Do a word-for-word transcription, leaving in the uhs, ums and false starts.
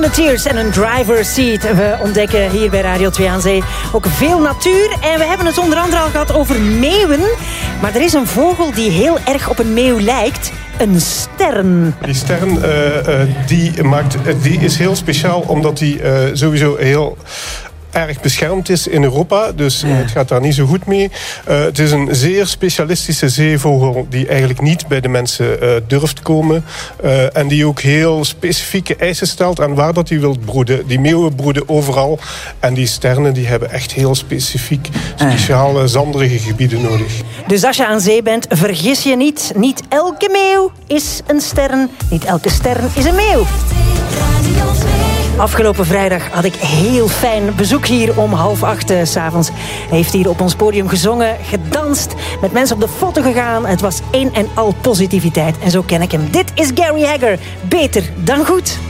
Volunteers en een driver's seat. We ontdekken hier bij Radio twee aan Zee ook veel natuur. En we hebben het onder andere al gehad over meeuwen. Maar er is een vogel die heel erg op een meeuw lijkt. Een stern. Die stern uh, uh, die maakt, uh, die is heel speciaal omdat die uh, sowieso heel erg beschermd is in Europa. Dus uh, het gaat daar niet zo goed mee. Uh, het is een zeer specialistische zeevogel die eigenlijk niet bij de mensen uh, durft komen. Uh, en die ook heel specifieke eisen stelt aan waar dat hij wilt broeden. Die meeuwen broeden overal. En die sternen die hebben echt heel specifiek speciale zanderige gebieden nodig. Dus als je aan zee bent, vergis je niet. Niet elke meeuw is een stern. Niet elke stern is een meeuw. Afgelopen vrijdag had ik heel fijn bezoek hier om half acht uh, 's avonds. Hij heeft hier op ons podium gezongen, gedanst, met mensen op de foto gegaan. Het was een en al positiviteit. En zo ken ik hem. Dit is Gary Hagger. Beter dan goed.